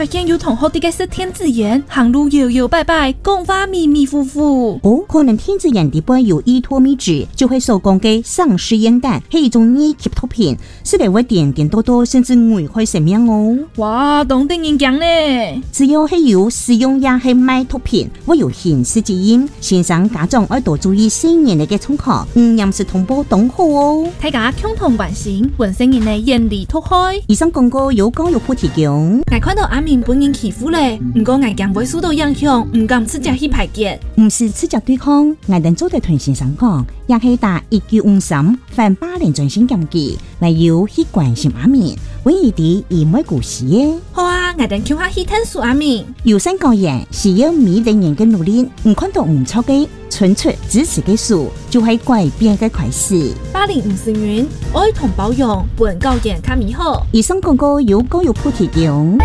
发现有同学啲嘅食天子眼，行路搖搖摆摆，讲话迷迷糊糊。 哦，可能天子眼底部有依托秘制，就会所讲嘅丧尸烟弹係一種二級毒品，是嚟會點點多多甚至危害生命哦。 哇，當地人講呢， 只要係有使用也係賣毒品，會有刑事責任，先生家長要多注意細年嚟嘅衝擊，嚴是通報董好哦。 大家共同關心，本身人嘅嚴厲脫開。 以上廣告有教育部提供。 我看到阿明本人欺負咧，唔過我驚會受到影響，唔敢直接去排解。 唔是直接對抗，我哋做對同先生講，也係打1953反霸凌專線檢舉，嚟要去關心阿明，為伊啲而唔係故事嘅。 好啊，我哋叫下去探索阿明。 有心教人是要每個人嘅努力，唔看到唔錯嘅，純粹支持嘅事，就係改變嘅開始。 霸凌唔是冤，愛同包容，本教人較美好。 以上廣告由教育部提供。